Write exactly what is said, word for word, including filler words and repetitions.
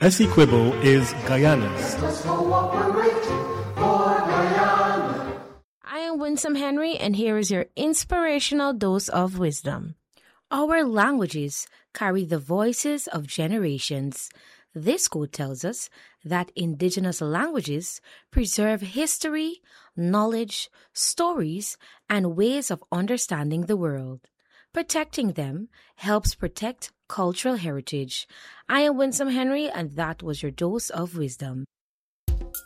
Essequibo is Guyana's. I am Winsome Henry, and here is your inspirational dose of wisdom. Our languages carry the voices of generations. This quote tells us that indigenous languages preserve history, knowledge, stories, and ways of understanding the world. Protecting them helps protect cultural heritage. I am Winsome Henry, and that was your dose of wisdom.